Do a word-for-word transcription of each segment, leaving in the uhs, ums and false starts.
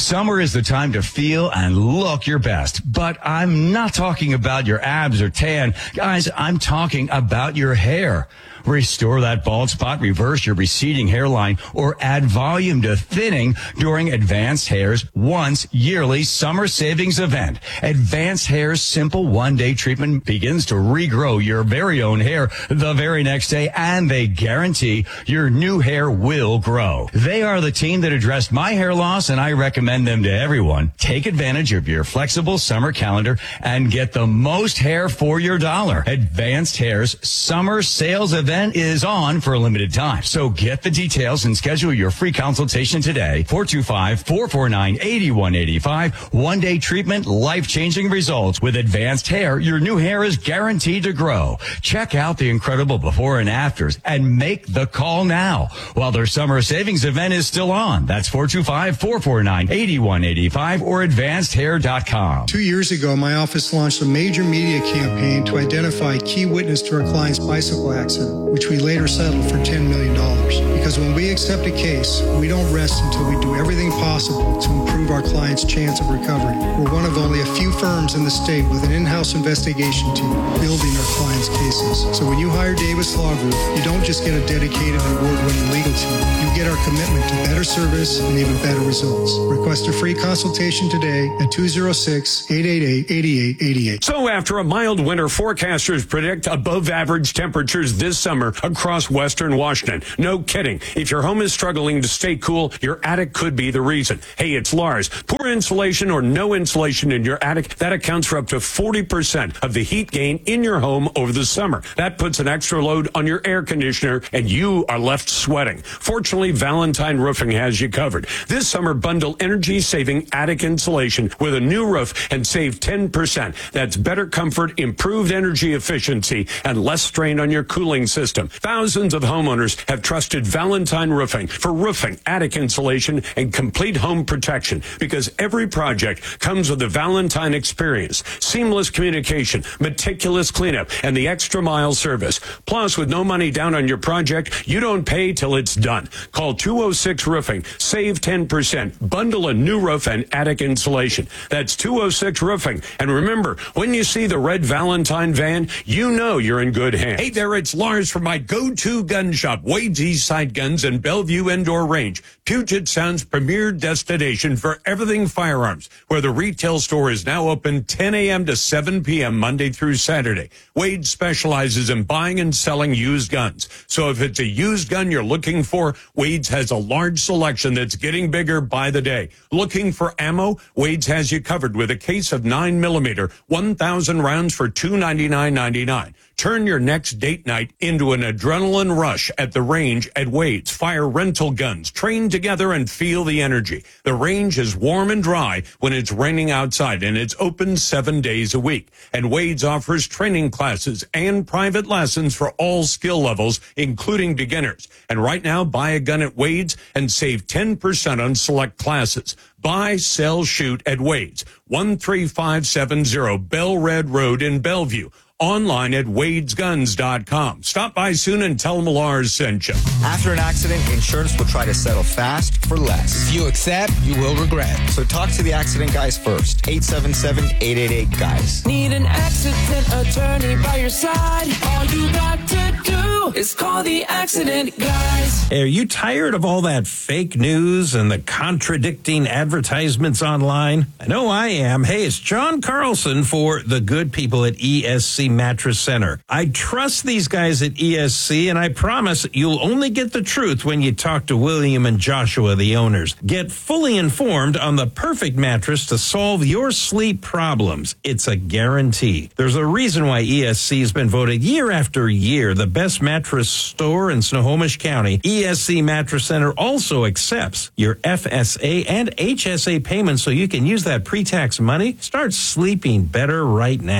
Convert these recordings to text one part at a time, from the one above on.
Summer is the time to feel and look your best, but I'm not talking about your abs or tan. Guys, I'm talking about your hair. Restore that bald spot, reverse your receding hairline, or add volume to thinning during Advanced Hair's once yearly summer savings event. Advanced Hair's simple one-day treatment begins to regrow your very own hair the very next day, and they guarantee your new hair will grow. They are the team that addressed my hair loss, and I recommend them to everyone. Take advantage of your flexible summer calendar and get the most hair for your dollar. Advanced Hair's summer sales event is on for a limited time. So get the details and schedule your free consultation today. four two five, four four nine, eight one eight five. One-day treatment, life-changing results. With Advanced Hair, your new hair is guaranteed to grow. Check out the incredible before and afters and make the call now while their summer savings event is still on. That's four two five, four four nine, eight one eight five or advanced hair dot com. Two years ago, my office launched a major media campaign to identify a key witness to our client's bicycle accident, which we later settled for ten million dollars. Because when we accept a case, we don't rest until we do everything possible to improve our client's chance of recovery. We're one of only a few firms in the state with an in-house investigation team building our clients' cases. So when you hire Davis Law Group, you don't just get a dedicated and award-winning legal team. You get our commitment to better service and even better results. Request a free consultation today at two oh six, eight eight eight, eight eight eight eight. So after a mild winter, forecasters predict above average temperatures this summer across western Washington. No kidding. If your home is struggling to stay cool, your attic could be the reason. Hey, it's Lars. Poor insulation or no insulation in your attic, that accounts for up to forty percent of the heat gain in your home over the summer. That puts an extra load on your air conditioner and you are left sweating. Fortunately, Valentine Roofing has you covered. This summer, bundle energy-saving attic insulation with a new roof and save ten percent. That's better comfort, improved energy efficiency, and less strain on your cooling system. Thousands of homeowners have trusted Valentine Roofing for roofing, attic insulation, and complete home protection because every project comes with the Valentine experience, seamless communication, meticulous cleanup, and the extra mile service. Plus, with no money down on your project, you don't pay till it's done. Call two oh six Roofing. Save ten percent. Bundle a new roof and attic insulation. That's two oh six Roofing. And remember, when you see the red Valentine van, you know you're in good hands. Hey there, it's Lars from my go-to gun shop, Wade's Eastside Guns and Bellevue Indoor Range, Puget Sound's premier destination for everything firearms, where the retail store is now open ten a.m. to seven p.m. Monday through Saturday. Wade specializes in buying and selling used guns. So if it's a used gun you're looking for, Wade's has a large selection that's getting bigger by the day. Looking for ammo? Wade's has you covered with a case of nine millimeter, one thousand rounds for two hundred ninety-nine ninety-nine. Turn your next date night into an adrenaline rush at the range at Wade's. Fire rental guns, train together and feel the energy. The range is warm and dry when it's raining outside, and it's open seven days a week. And Wade's offers training classes and private lessons for all skill levels, including beginners. And right now, buy a gun at Wade's and save ten percent on select classes. Buy, sell, shoot at Wade's, one three five seven zero Bell Red Road in Bellevue. Online at wades guns dot com. Stop by soon and tell them Lars sent you. After an accident, insurance will try to settle fast for less. If you accept, you will regret. So talk to the accident guys first. eight seven seven, eight eight eight, guys. Need an accident attorney by your side? All you got to do is call the accident guys. Hey, are you tired of all that fake news and the contradicting advertisements online? I know I am. Hey, it's John Carlson for the good people at E S C Mattress Center. I trust these guys at E S C, and I promise you'll only get the truth when you talk to William and Joshua, the owners. Get fully informed on the perfect mattress to solve your sleep problems. It's a guarantee. There's a reason why E S C has been voted year after year the best mattress store in Snohomish County. E S C Mattress Center also accepts your F S A and H S A payments so you can use that pre-tax money. Start sleeping better right now.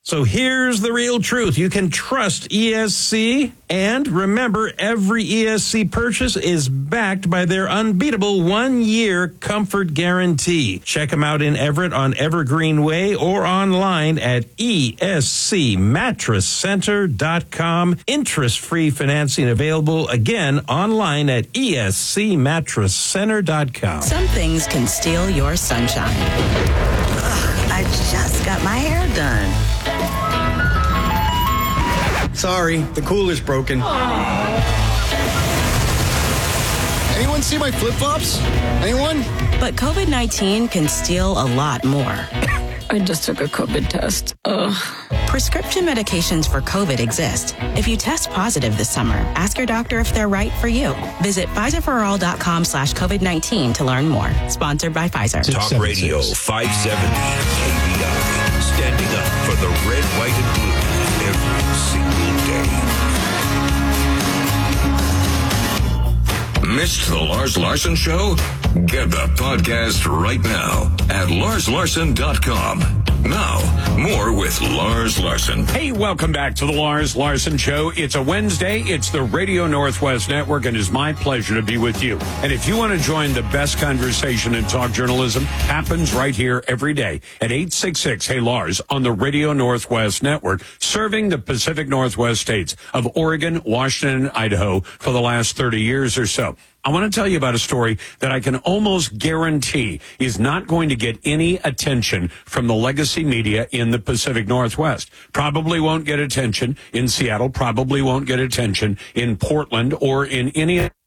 So here's the real truth. You can trust E S C, and remember, every E S C purchase is backed by their unbeatable one-year comfort guarantee. Check them out in Everett on Evergreen Way or online at E S C mattress center dot com. Interest-free financing available, again, online at E S C mattress center dot com. Some things can steal your sunshine. Ugh, I just got my hair done. Sorry, the cooler's broken. Anyone see my flip-flops? Anyone? But COVID nineteen can steal a lot more. I just took a COVID test. Ugh. Prescription medications for COVID exist. If you test positive this summer, ask your doctor if they're right for you. Visit Pfizer for all dot com slash COVID nineteen to learn more. Sponsored by Pfizer. Talk Radio five seventy K B I. Standing up for the red, white, and blue every single day. Missed the Lars Larson Show? Get the podcast right now at lars larson dot com. Now, more with Lars Larson. Hey, welcome back to the Lars Larson Show. It's a Wednesday. It's the Radio Northwest Network, and it's my pleasure to be with you. And if you want to join the best conversation in talk journalism, happens right here every day at eight six six, hey Lars, on the Radio Northwest Network, serving the Pacific Northwest states of Oregon, Washington, and Idaho for the last thirty years or so. I want to tell you about a story that I can almost guarantee is not going to get any attention from the legacy media in the Pacific Northwest. Probably won't get attention in Seattle, probably won't get attention in Portland or in any of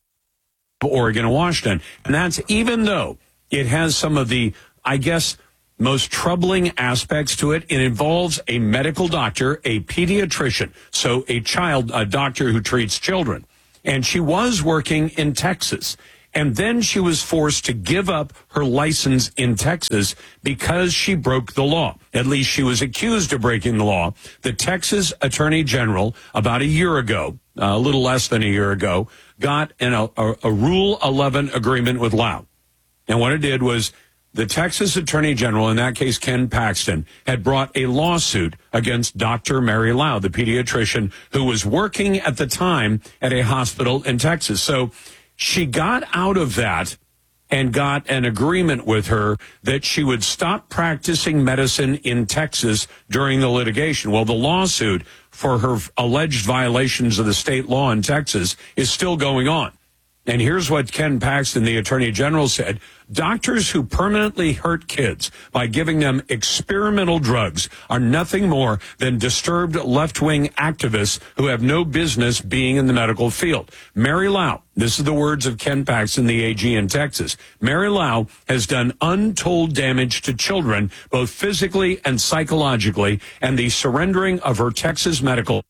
Oregon and Washington. And that's even though it has some of the, I guess, most troubling aspects to it. It involves a medical doctor, a pediatrician, so a child, a doctor who treats children. And she was working in Texas. And then she was forced to give up her license in Texas because she broke the law. At least she was accused of breaking the law. The Texas Attorney General, about a year ago, uh, a little less than a year ago, got an, a, a Rule eleven agreement with Lau. And what it did was the Texas Attorney General, in that case Ken Paxton, had brought a lawsuit against Doctor Mary Lau, the pediatrician who was working at the time at a hospital in Texas. So she got out of that and got an agreement with her that she would stop practicing medicine in Texas during the litigation. Well, the lawsuit for her alleged violations of the state law in Texas is still going on. And here's what Ken Paxton, the Attorney General, said. Doctors who permanently hurt kids by giving them experimental drugs are nothing more than disturbed left-wing activists who have no business being in the medical field. Mary Lau, this is the words of Ken Paxton, the A G in Texas. Mary Lau has done untold damage to children, both physically and psychologically, and the surrendering of her Texas medical.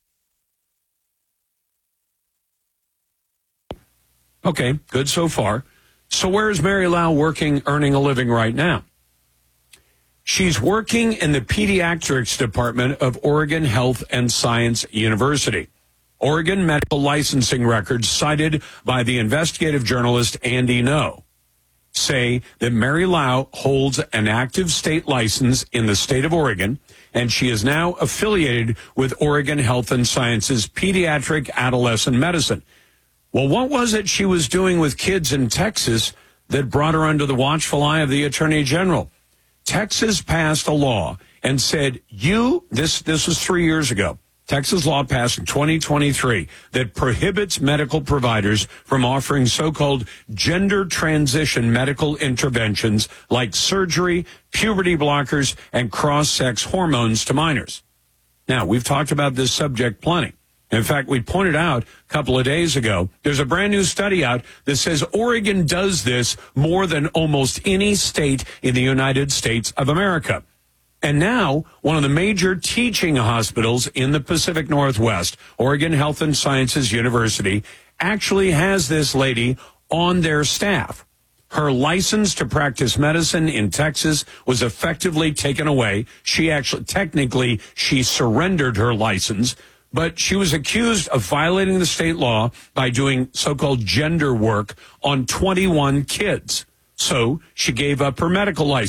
Okay, good so far. So where is Mary Lau working, earning a living right now? She's working in the pediatrics department of Oregon Health and Science University. Oregon medical licensing records cited by the investigative journalist Andy Ngo say that Mary Lau holds an active state license in the state of Oregon, and she is now affiliated with Oregon Health and Science's Pediatric Adolescent Medicine. Well, what was it she was doing with kids in Texas that brought her under the watchful eye of the Attorney General? Texas passed a law and said, you, this, this was three years ago. Texas law passed in twenty twenty-three that prohibits medical providers from offering so-called gender transition medical interventions like surgery, puberty blockers, and cross-sex hormones to minors. Now, we've talked about this subject plenty. In fact, we pointed out a couple of days ago, there's a brand new study out that says Oregon does this more than almost any state in the United States of America. And now, one of the major teaching hospitals in the Pacific Northwest, Oregon Health and Sciences University, actually has this lady on their staff. Her license to practice medicine in Texas was effectively taken away. She actually, technically, she surrendered her license. But she was accused of violating the state law by doing so-called gender work on twenty-one kids. So she gave up her medical license.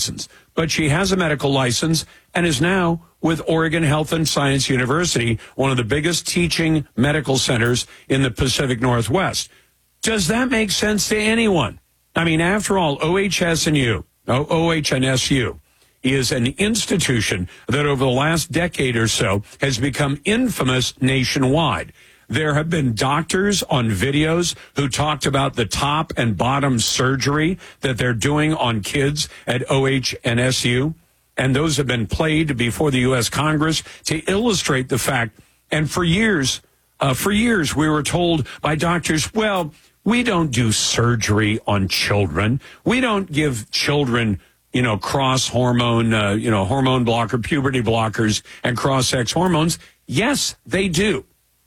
but she has a medical license and is now with Oregon Health and Science University, one of the biggest teaching medical centers in the Pacific Northwest. Does that make sense to anyone? I mean, after all, O H S and U, O H and S U, is an institution that over the last decade or so has become infamous nationwide. There have been doctors on videos who talked about the top and bottom surgery that they're doing on kids at O H and S U. And those have been played before the U S Congress to illustrate the fact. And for years, uh, for years, we were told by doctors, well, we don't do surgery on children. We don't give children, you know, cross hormone, uh, you know, hormone blocker, puberty blockers and cross-sex hormones. Yes, they do.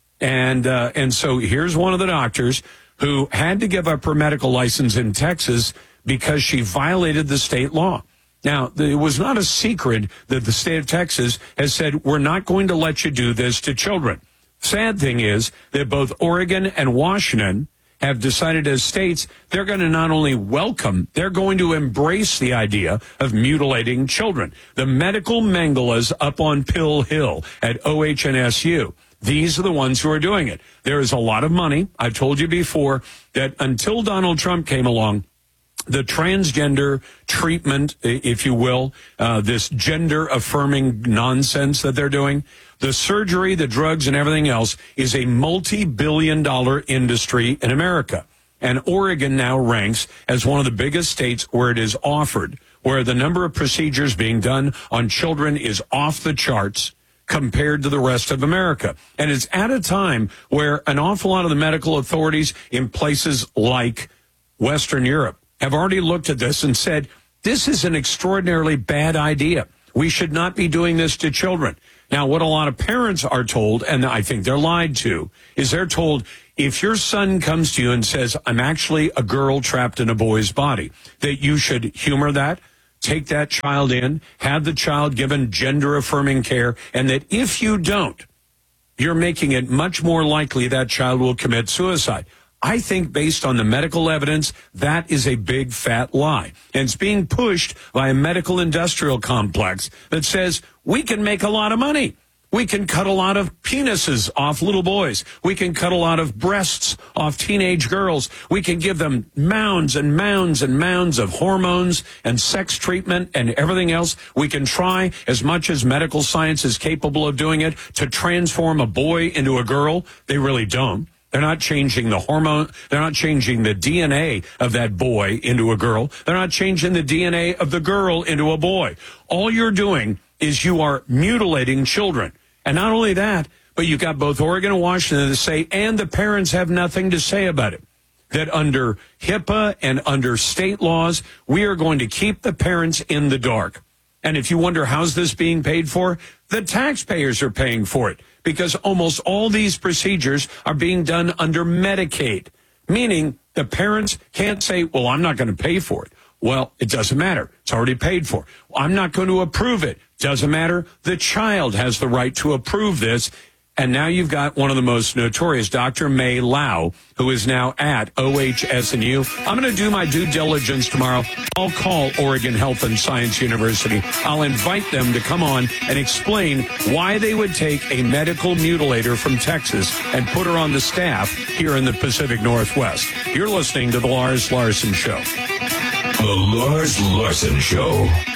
And uh, and so here's one of the doctors who had to give up her medical license in Texas because she violated the state law. Now, it was not a secret that the state of Texas has said, we're not going to let you do this to children. Sad thing is that both Oregon and Washington have decided as states they're going to not only welcome, they're going to embrace the idea of mutilating children. The medical Mengelas up on Pill Hill at O H and S U. These are the ones who are doing it. There is a lot of money. I've told you before that until Donald Trump came along, the transgender treatment, if you will, uh, this gender-affirming nonsense that they're doing, the surgery, the drugs, and everything else is a multi-billion dollar industry in America. And Oregon now ranks as one of the biggest states where it is offered, where the number of procedures being done on children is off the charts compared to the rest of America. And it's at a time where an awful lot of the medical authorities in places like Western Europe have already looked at this and said, this is an extraordinarily bad idea. We should not be doing this to children. Now, what a lot of parents are told, and I think they're lied to, is they're told, if your son comes to you and says, I'm actually a girl trapped in a boy's body, that you should humor that, take that child in, have the child given gender-affirming care, and that if you don't, you're making it much more likely that child will commit suicide. I think based on the medical evidence, that is a big fat lie. And it's being pushed by a medical industrial complex that says we can make a lot of money. We can cut a lot of penises off little boys. We can cut a lot of breasts off teenage girls. We can give them mounds and mounds and mounds of hormones and sex treatment and everything else. We can try as much as medical science is capable of doing it to transform a boy into a girl. They really don't. They're not changing the hormone. They're not changing the D N A of that boy into a girl. They're not changing the D N A of the girl into a boy. All you're doing is you are mutilating children. And not only that, but you've got both Oregon and Washington to say, and the parents have nothing to say about it. That under HIPAA and under state laws, we are going to keep the parents in the dark. And if you wonder, how's this being paid for? The taxpayers are paying for it because almost all these procedures are being done under Medicaid, meaning the parents can't say, well, I'm not going to pay for it. Well, it doesn't matter. It's already paid for. I'm not going to approve it. Doesn't matter. The child has the right to approve this. And now you've got one of the most notorious, Doctor May Lau, who is now at O H S and U. I'm going to do my due diligence tomorrow. I'll call Oregon Health and Science University. I'll invite them to come on and explain why they would take a medical mutilator from Texas and put her on the staff here in the Pacific Northwest. You're listening to The Lars Larson Show. The Lars Larson Show.